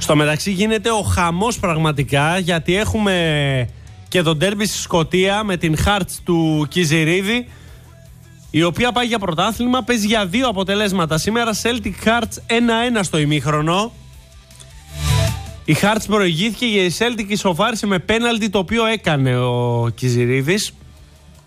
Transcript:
Στο μεταξύ γίνεται ο χαμός πραγματικά, γιατί έχουμε και το ντέρμπι στη Σκωτία με την Hearts του Κιζιρίδη, η οποία πάει για πρωτάθλημα, παίζει για 2 αποτελέσματα. Σήμερα Celtic Hearts 1-1 στο ημίχρονο. Η Hearts προηγήθηκε και η Celtic ισοφάρισε με πέναλτι, το οποίο έκανε ο Κιζιρίδης.